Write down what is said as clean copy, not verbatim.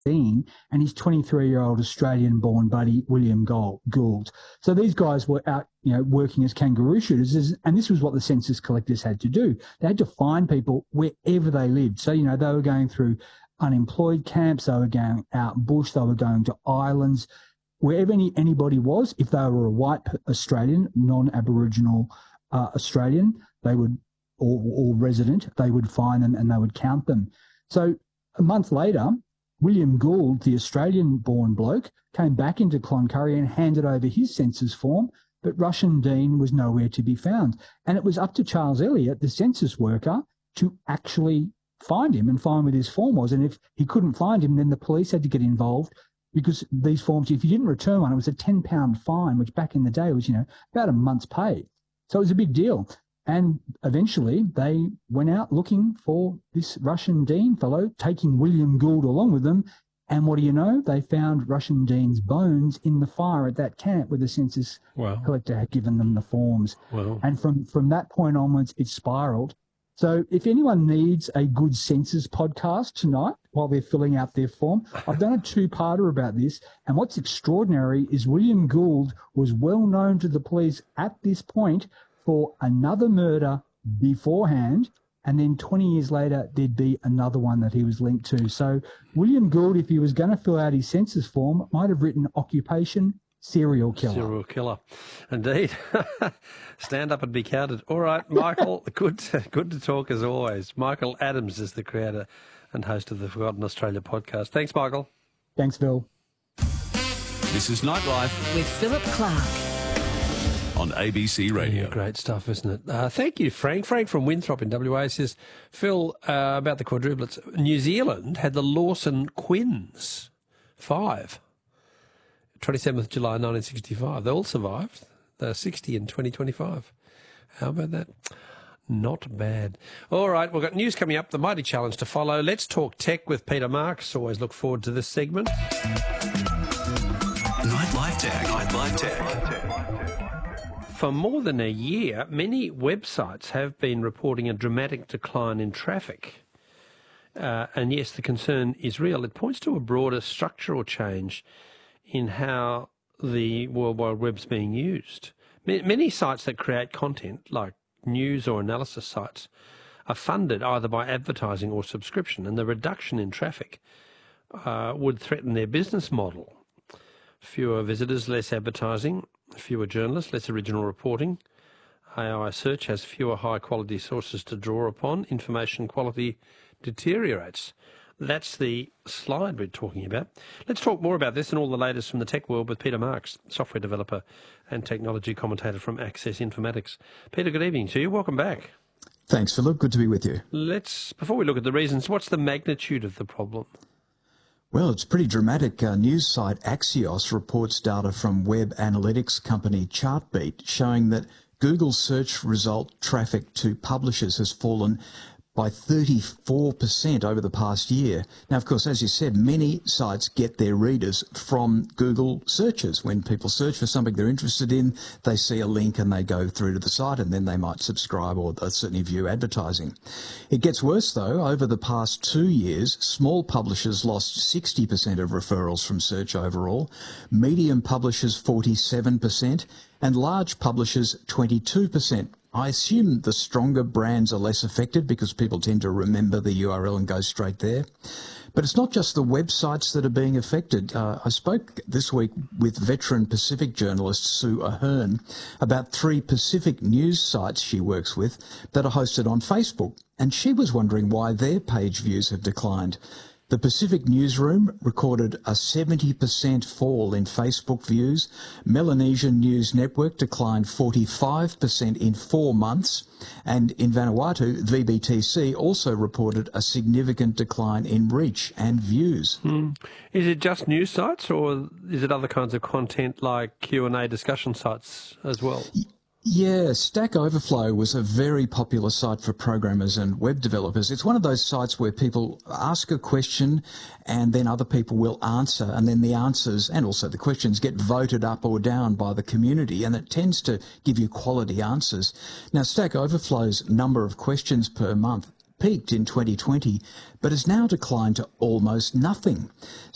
and his 23-year-old Australian-born buddy, William Gould. So these guys were out, working as kangaroo shooters, and this was what the census collectors had to do. They had to find people wherever they lived. So, they were going through unemployed camps, they were going out bush, they were going to islands, wherever anybody was. If they were a white Australian, non-Aboriginal Australian, they would, or resident, they would find them and they would count them. So a month later, William Gould, the Australian-born bloke, came back into Cloncurry and handed over his census form, but Russian Dean was nowhere to be found. And it was up to Charles Elliott, the census worker, to actually find him and find where his form was. And if he couldn't find him, then the police had to get involved, because these forms, if you didn't return one, it was a £10 fine, which back in the day was, about a month's pay. So it was a big deal. And eventually they went out looking for this Russian Dean fellow, taking William Gould along with them. And what do you know? They found Russian Dean's bones in the fire at that camp where the census collector had given them the forms. Wow. And from that point onwards, it spiraled. So if anyone needs a good census podcast tonight while they're filling out their form, I've done a two-parter about this. And what's extraordinary is William Gould was well known to the police at this point for another murder beforehand, and then 20 years later, there'd be another one that he was linked to. So William Gould, if he was going to fill out his census form, might have written occupation serial killer. Serial killer, indeed. Stand up and be counted. All right, Michael, good to talk as always. Michael Adams is the creator and host of the Forgotten Australia podcast. Thanks, Michael. Thanks, Phil. This is Nightlife with Philip Clark on ABC Radio. Yeah, great stuff, isn't it? Thank you, Frank. Frank from Winthrop in WA says, Phil, about the quadruplets, New Zealand had the Lawson Quins, 5. 27th July 1965. They all survived. They're 60 in 2025. How about that? Not bad. All right, we've got news coming up, the mighty challenge to follow. Let's talk tech with Peter Marks. Always look forward to this segment. Nightlife Tech. Nightlife Tech. For more than a year, many websites have been reporting a dramatic decline in traffic. And yes, the concern is real. It points to a broader structural change in how the World Wide Web's being used. Many sites that create content, like news or analysis sites, are funded either by advertising or subscription, and the reduction in traffic would threaten their business model. Fewer visitors, less advertising, fewer journalists, less original reporting. AI search has fewer high-quality sources to draw upon. Information quality deteriorates. That's the slide we're talking about. Let's talk more about this and all the latest from the tech world with Peter Marks, software developer and technology commentator from Access Informatics. Peter, good evening to you. Welcome back. Thanks, Philip. Good to be with you. Before we look at the reasons, what's the magnitude of the problem? Well, it's pretty dramatic. News site Axios reports data from web analytics company Chartbeat showing that Google's search result traffic to publishers has fallen by 34% over the past year. Now, of course, as you said, many sites get their readers from Google searches. When people search for something they're interested in, they see a link and they go through to the site, and then they might subscribe or certainly view advertising. It gets worse, though. Over the past 2 years, small publishers lost 60% of referrals from search overall, medium publishers 47%, and large publishers 22%. I assume the stronger brands are less affected because people tend to remember the URL and go straight there. But it's not just the websites that are being affected. I spoke this week with veteran Pacific journalist Sue Ahern about 3 Pacific news sites she works with that are hosted on Facebook, and she was wondering why their page views have declined. The Pacific Newsroom recorded a 70% fall in Facebook views. Melanesian News Network declined 45% in 4 months. And in Vanuatu, VBTC also reported a significant decline in reach and views. Is it just news sites, or is it other kinds of content like Q&A discussion sites as well? Yeah, Stack Overflow was a very popular site for programmers and web developers. It's one of those sites where people ask a question and then other people will answer, and then the answers and also the questions get voted up or down by the community, and it tends to give you quality answers. Now, Stack Overflow's number of questions per month peaked in 2020, but has now declined to almost nothing.